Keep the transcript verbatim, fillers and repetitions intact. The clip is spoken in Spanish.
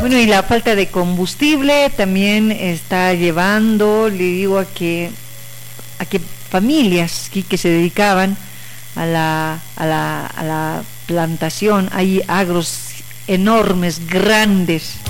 Bueno, y la falta de combustible también está llevando, le digo, a que a que familias que, que se dedicaban a la, a la a la plantación, hay agros enormes, grandes,